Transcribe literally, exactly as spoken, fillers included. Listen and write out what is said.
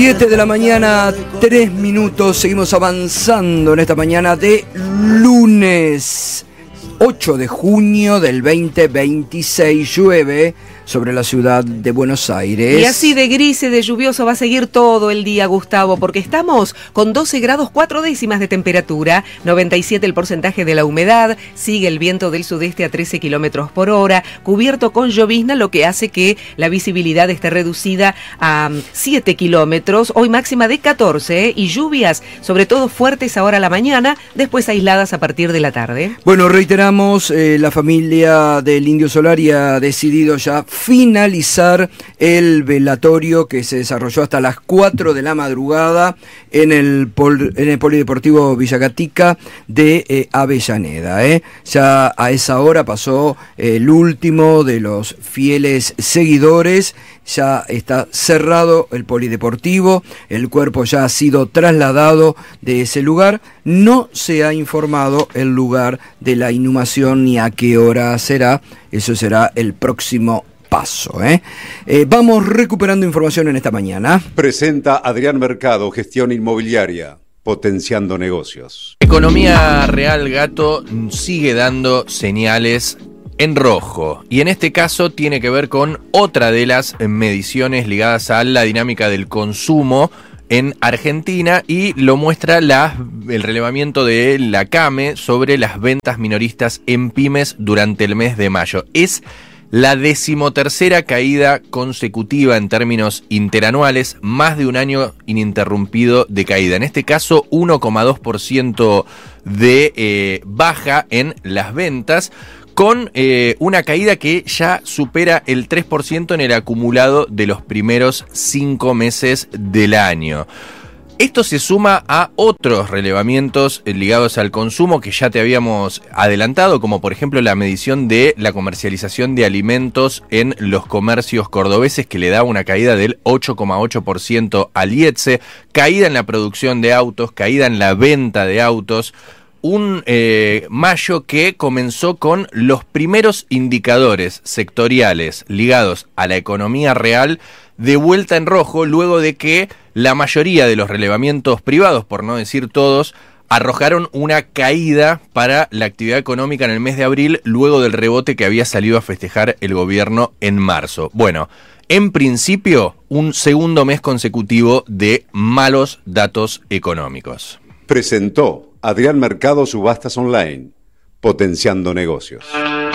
siete de la mañana, tres minutos, seguimos avanzando en esta mañana de lunes ocho de junio del veinte veintiséis. Llueve sobre la ciudad de Buenos Aires. Y así de gris y de lluvioso va a seguir todo el día, Gustavo, porque estamos con doce grados cuatro décimas de temperatura, noventa y siete el porcentaje de la humedad, sigue el viento del sudeste a trece kilómetros por hora, cubierto con llovizna, lo que hace que la visibilidad esté reducida a siete kilómetros, hoy máxima de catorce, ¿eh? Y lluvias, sobre todo fuertes ahora a la mañana, después aisladas a partir de la tarde. Bueno, reiteramos, eh, la familia del Indio Solari ha decidido ya finalizar el velatorio que se desarrolló hasta las cuatro de la madrugada en el, pol, en el Polideportivo Villa Gatica de eh, Avellaneda. ¿eh? Ya a esa hora pasó eh, el último de los fieles seguidores, ya está cerrado el Polideportivo, el cuerpo ya ha sido trasladado de ese lugar, no se ha informado el lugar de la inhumación ni a qué hora será, eso será el próximo paso. ¿eh? Eh, vamos recuperando información en esta mañana. Presenta Adrián Mercado, Gestión Inmobiliaria, potenciando negocios. Economía real, Gato, sigue dando señales en rojo, y en este caso tiene que ver con otra de las mediciones ligadas a la dinámica del consumo en Argentina, y lo muestra la, el relevamiento de la CAME sobre las ventas minoristas en pymes durante el mes de mayo. Es la decimotercera caída consecutiva en términos interanuales, más de un año ininterrumpido de caída. En este caso, uno coma dos por ciento de eh, baja en las ventas, con eh, una caída que ya supera el tres por ciento en el acumulado de los primeros cinco meses del año. Esto se suma a otros relevamientos ligados al consumo que ya te habíamos adelantado, como por ejemplo la medición de la comercialización de alimentos en los comercios cordobeses, que le da una caída del ocho coma ocho por ciento al I E T S E, caída en la producción de autos, caída en la venta de autos. Un eh, mayo que comenzó con los primeros indicadores sectoriales ligados a la economía real de vuelta en rojo, luego de que la mayoría de los relevamientos privados, por no decir todos, arrojaron una caída para la actividad económica en el mes de abril, luego del rebote que había salido a festejar el gobierno en marzo. Bueno, en principio, un segundo mes consecutivo de malos datos económicos. Presentó Adrián Mercado, Subastas Online, potenciando negocios.